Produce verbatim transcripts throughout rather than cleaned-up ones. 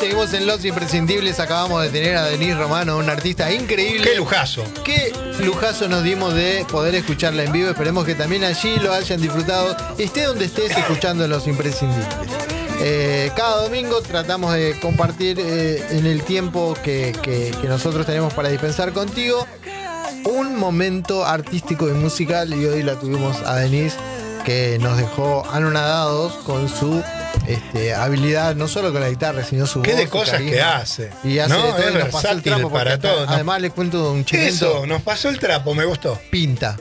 seguimos en Los Imprescindibles. Acabamos de tener a Denise Romano, un artista increíble. ¡Qué lujazo! Qué lujazo nos dimos de poder escucharla en vivo. Esperemos que también allí lo hayan disfrutado. Esté donde estés escuchando Los Imprescindibles. Eh, cada domingo tratamos de compartir eh, en el tiempo que, que, que nosotros tenemos para dispensar contigo un momento artístico y musical, y hoy la tuvimos a Denise, que nos dejó anonadados con su este, habilidad, no solo con la guitarra, sino su ¿Qué voz, de su cosas carisma. que hace? Y hace ¿No? de todo, Es y nos pasó el versátil trapo, porque para hasta- todo, ¿no? además le cuento un chimento. Eso, nos pasó el trapo, me gustó. Pinta.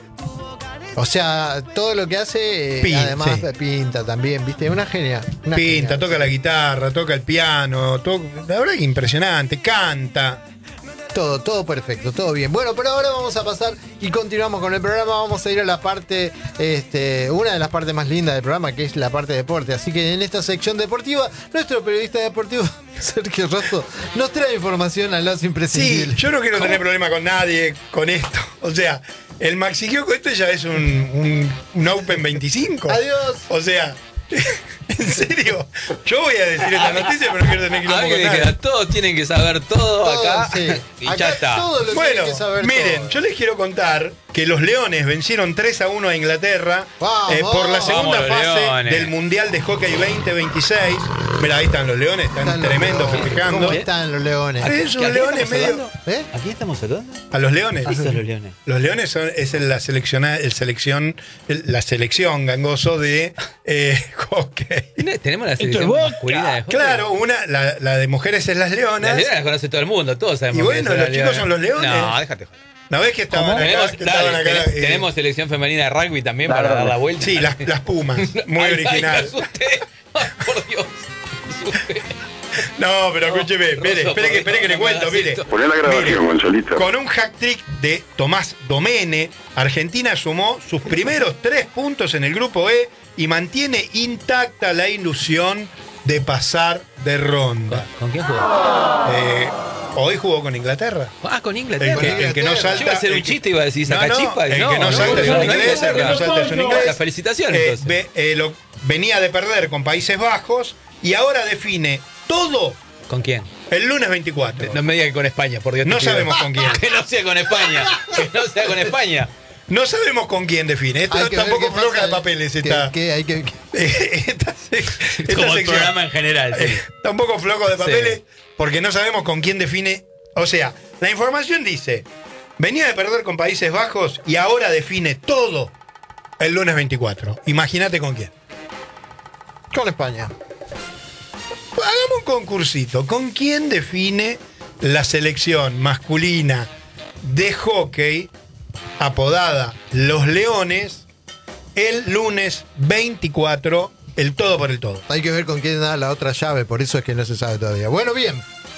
O sea, todo lo que hace, eh, Pin- además sí. pinta también, ¿viste? Una genia. Una Pinta, genia. toca la guitarra, toca el piano, to- la verdad que impresionante, canta. Todo, todo perfecto, todo bien. Bueno, pero ahora vamos a pasar y continuamos con el programa. Vamos a ir a la parte, este, una de las partes más lindas del programa, que es la parte de deporte. Así que en esta sección deportiva, nuestro periodista deportivo, Sergio Rosso, nos trae información a Los Sí, Imprescindibles. yo no quiero tener problema con nadie con esto. O sea, el Maxi Gioco este ya es un, un, un Open veinticinco. Adiós. O sea, en serio, yo voy a decir esta noticia, pero no quiero tener A quilombo mí con que nadie. queda, todos tienen que saber todo, Todo, acá. sí. Y Acá ya está. todo lo Bueno, tienen que saber miren, todo. yo les quiero contar que los Leones vencieron tres a uno a Inglaterra Vamos. eh, por la segunda Vamos, los fase Leones. del Mundial de Hockey veinte veintiséis. Mira, ahí están los Leones, están, Están los tremendos leones. festejando. ¿Cómo están los leones? Es ¿A un quién Leones estamos medio... hablando? ¿Eh? ¿A quién estamos hablando? A los Leones. ¿Qué son los leones? Los Leones son, es la selección, el selección, el- la selección gangoso de eh, hockey. ¿Tiene- ¿Tenemos la selección masculina de hockey? Claro, una, la, la de mujeres es las Leonas. Las leonas las conoce todo el mundo, todos sabemos. Y bueno, que los las chicos son los leones. No, déjate joder. ¿No ves que estaban acá? Tenemos, que dale, estaban acá, ten- eh, tenemos selección femenina de rugby también para dar la vuelta. Sí, las, las Pumas. Muy Ay, original. Ay, me asusté. Ay, por Dios. Me asusté. No, pero escúcheme, espere, Rosso, espere que, espere que le por cuento, favor, mire. esto. Poné la grabación, Mire, Gonzalito. con un hack trick de Tomás Domene, Argentina sumó sus primeros tres puntos en el grupo E y mantiene intacta la ilusión de pasar de ronda. ¿Con quién jugó? Eh, hoy jugó con Inglaterra. Ah, con El Inglaterra. que, el que no salta. Yo iba a hacer el un que- chiste, iba a decir No, no, sacachispas. el no, que no salta es no, un no, inglés, el que no salta es un inglés. La felicitación, Eh, entonces. ve- eh, lo- venía de perder con Países Bajos y ahora define todo ¿Con quién? el lunes veinticuatro. No me diga que con España, por Dios. te No pido. sabemos con quién. Que no sea con España. Que no sea con España. No sabemos con quién define. Esto Hay que ver tampoco qué floja pasa, de papeles que- está. que hay que- esta, se- esta Como el sección. programa en general. Sí. Eh, Está un poco flojo de papeles Sí. porque no sabemos con quién define. O sea, la información dice: venía de perder con Países Bajos y ahora define todo el lunes veinticuatro. Imagínate con quién. Con España. Hagamos un concursito. ¿Con quién define la selección masculina de hockey apodada Los Leones el lunes veinticuatro? El todo por el todo. Hay que ver con quién da la otra llave, por eso es que no se sabe todavía. Bueno, bien.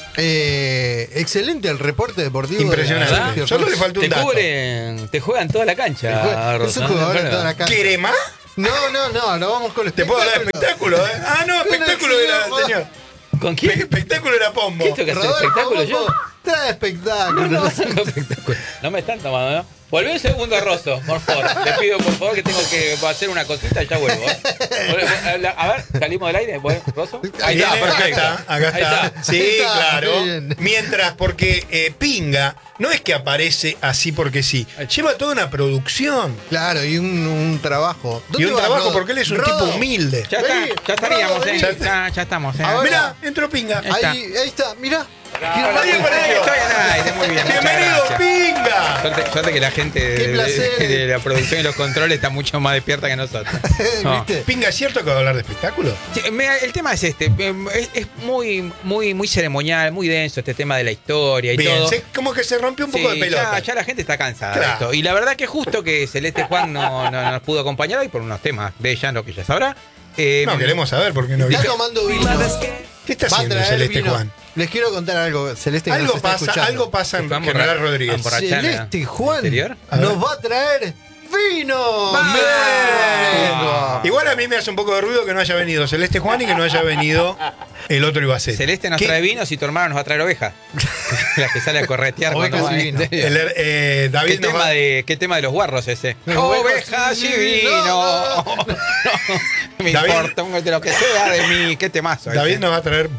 Eh, excelente el reporte deportivo. Impresionante. de Sergio Solo Rosso. le faltó un Te dato. cubren, te juegan toda la cancha. Te juega- Es un Rosa. jugador en Claro. toda la cancha. ¿Quiere más? No, no, no, ahora vamos con el ¿Te puedo hablar de espectáculo? eh? Ah, no, Con el espectáculo era, señor- señor. ¿Con quién? Espectáculo era Pombo. ¿Qué tengo que hacer? Rodolfo, ¿Espectáculo vos, yo? vos, Trae espectáculo. No, no, no, espectáculo. No me están tomando, ¿no? Volvé un segundo, Rosso, por favor. Te pido, por favor, que tengo que hacer una cosita y ya vuelvo. ¿eh? Volvé- A ver, salimos del aire, ¿vos, Rosso? Ahí está, Viene, perfecto. Acá está, acá Ahí está. Sí, Ahí está, claro. bien. Mientras, porque eh, Pinga no es que aparece así porque sí. Lleva toda una producción. Claro, y un, un trabajo. Y ¿Dónde un va, trabajo Rodo? porque él es un Rodo, tipo humilde. Ya está, Vení, ya estaríamos, Rodo, ¿eh? vení. Ya, ya estamos, ¿eh? Ahora- Mirá, entró Pinga. Ahí está. Ahí, ahí está, mirá. Ahí apareció. Estoy al aire, muy bien. muchas ¡Bienvenido, gracias. Pinga! Suerte, suerte que la gente Qué de, placer. de- de la producción y los controles está mucho más despierta que nosotros. No. ¿Viste? Pinga, ¿es cierto que va a hablar de espectáculos? Sí, me- el tema es este, em, es, es muy, muy, muy ceremonial, muy denso este tema de la historia y Bien, todo. se- como que se rompió un poco Sí, de pelota. Ya, ya la gente está cansada Claro. de esto. Y la verdad que justo que Celeste Juan no, no nos pudo acompañar hoy por unos temas de ella, lo que ya sabrá. Eh, No, queremos saber por qué no Está vino. tomando vino. ¿Qué está Va a haciendo traer Celeste vino. Juan? Les quiero contar algo, Celeste, que Algo nos está pasa, escuchando. algo pasa en ¿Se fue a General emborra- Rodríguez. a emborrachar? Celeste Juan ¿Exterior? A ver. nos va a traer vino. ¡Bien! Vengo. Igual a mí me hace un poco de ruido que no haya venido Celeste Juan y que no haya venido el otro Ibacet. Celeste nos ¿Qué? trae vinos y tu hermano nos va a traer ovejas. La que sale a corretear Ovejas cuando va. y vino. ¿En serio? El, eh, David ¿Qué nos tema, va- de, ¿Qué tema de los guarros ese? Ovejas Ovejas y y vino. vino. No, No, me David- importa un- de lo que sea de mí. ¿Qué temazo? David ese. nos va a traer vómito.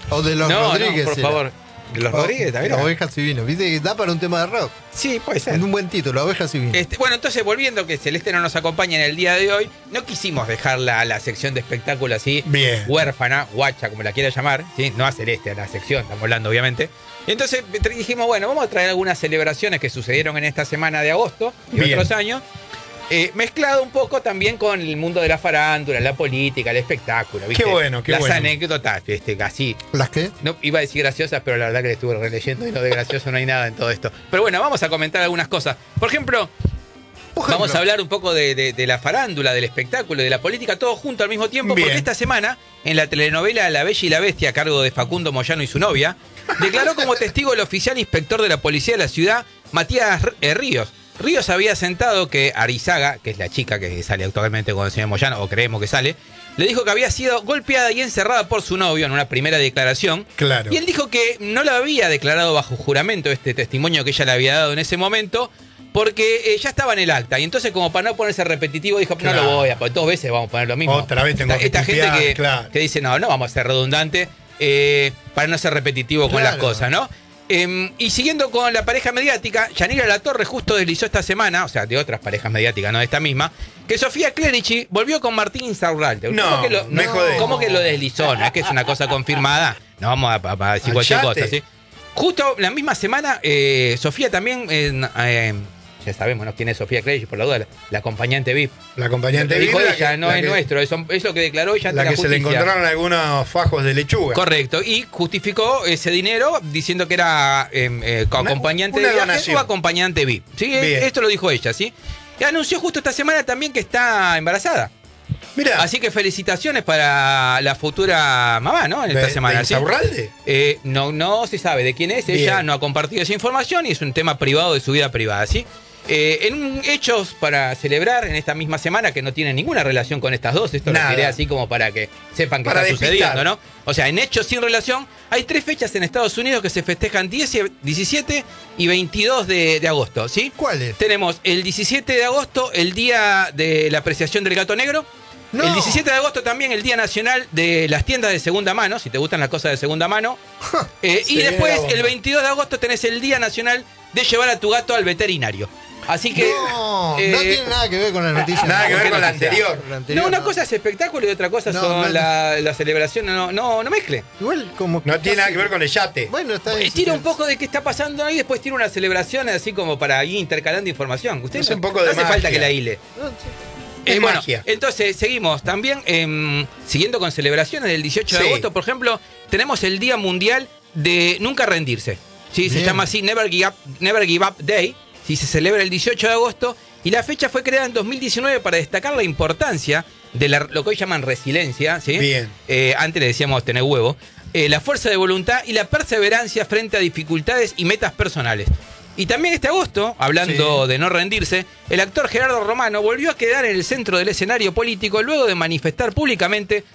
O de los no, Rodríguez. no, por era. favor. De los Rodríguez también. Las ovejas y vino. Viste que da para un tema de rock. Sí, puede ser. Es un buen título, ovejas y vino. Este, bueno, entonces volviendo que Celeste no nos acompaña en el día de hoy, no quisimos dejar la, la sección de espectáculo así, Bien. huérfana, guacha, como la quiera llamar, ¿sí? No a Celeste, a la sección, estamos hablando obviamente. Y entonces dijimos, bueno, vamos a traer algunas celebraciones que sucedieron en esta semana de agosto y Bien. otros años, eh, mezclado un poco también con el mundo de la farándula, la política, el espectáculo, ¿viste? Qué bueno, qué Las bueno. anécdotas, este, así. ¿Las qué? No, iba a decir graciosas, pero la verdad que le estuve releyendo y no de gracioso no hay nada en todo esto. Pero bueno, vamos a comentar algunas cosas. Por ejemplo, Por ejemplo, vamos a hablar un poco de, de- de la farándula, del espectáculo, de la política, todo junto al mismo tiempo, Bien. porque esta semana, en la telenovela La Bella y la Bestia, a cargo de Facundo Moyano y su novia, declaró como testigo el oficial inspector de la policía de la ciudad, Matías eh, Ríos. Ríos había asentado que Arizaga, que es la chica que sale actualmente con el señor Moyano, o creemos que sale, le dijo que había sido golpeada y encerrada por su novio en una primera declaración. Claro. Y él dijo que no la había declarado bajo juramento este testimonio que ella le había dado en ese momento, porque eh, ya estaba en el acta. Y entonces, como para no ponerse repetitivo, dijo, no Claro. lo voy a poner, dos veces vamos a poner lo mismo. Otra vez tengo esta, que esta gente tipear, que, claro. que dice, no, no vamos a ser redundante, eh, para no ser repetitivo con las Claro. cosas, ¿no? Eh, y siguiendo con la pareja mediática, Yanira Latorre justo deslizó esta semana, o sea, de otras parejas mediáticas, no de esta misma, que Sofía Clerici volvió con Martín Insaurralde. No, ¿Cómo que lo, me jodés. ¿Cómo que lo deslizó? No es que es una cosa confirmada. No vamos a, a- a decir Al cualquier yate. cosa, ¿sí? Justo la misma semana, eh, Sofía también, eh, eh, ya sabemos, ¿no? quién es Sofía Clerici, por la duda, la, la acompañante V I P. La acompañante Lo dijo Biblia, ella, que- no la es que- nuestro, eso es lo que declaró ella ante La la que se le justicia. encontraron algunos fajos de lechuga. Correcto, y justificó ese dinero diciendo que era eh, eh, Una- acompañante una de viaje donación. o acompañante V I P. ¿Sí? Bien. Esto lo dijo ella, ¿sí? Y anunció justo esta semana también que está embarazada. Mira, Así que felicitaciones para la futura mamá, ¿no? En esta de, semana. de ¿sí? Insaurralde. Eh, no, no se sabe de quién es, ella Bien. no ha compartido esa información y es un tema privado de su vida privada, ¿sí? Eh, en un hechos para celebrar en esta misma semana que no tiene ninguna relación con estas dos, esto Nada. lo diré así como para que sepan que Para está despistar. sucediendo, ¿no? O sea, en hechos sin relación, hay tres fechas en Estados Unidos que se festejan diez, diecisiete y veintidós de, de agosto, ¿sí? ¿Cuáles? Tenemos el diecisiete de agosto, el día de la apreciación del gato negro. No. El diecisiete de agosto también el Día Nacional de las tiendas de segunda mano, si te gustan las cosas de segunda mano. Eh, Se y viene después, la bomba. el veintidós de agosto, tenés el Día Nacional de llevar a tu gato al veterinario. Así que... No, eh, no tiene nada que ver con la noticia. Nada que ¿por ver qué con la noticia? anterior. La anterior, No, una cosa es espectáculo y otra cosa No, son no. la, la celebración. No, no, no mezcle. Igual como No tiene nada que ver con el yate. Bueno, está bien. Eh, Tira un poco de qué está pasando ahí y después tira una celebración así como para ir intercalando información. Usted Es no, un poco no de hace falta magia. que la hile. No, sí. Es Eh, bueno, magia. entonces seguimos también em, siguiendo con celebraciones del dieciocho de Sí. agosto, por ejemplo, tenemos el Día Mundial de Nunca Rendirse. ¿Sí? Se Bien. llama así Never Give Up, Never Give Up Day. ¿Sí? Se celebra el dieciocho de agosto y la fecha fue creada en dos mil diecinueve para destacar la importancia de la- lo que hoy llaman resiliencia. ¿sí? Bien. Eh, antes le decíamos tener huevo. Eh, la fuerza de voluntad y la perseverancia frente a dificultades y metas personales. Y también este agosto, hablando Sí. de no rendirse, el actor Gerardo Romano volvió a quedar en el centro del escenario político luego de manifestar públicamente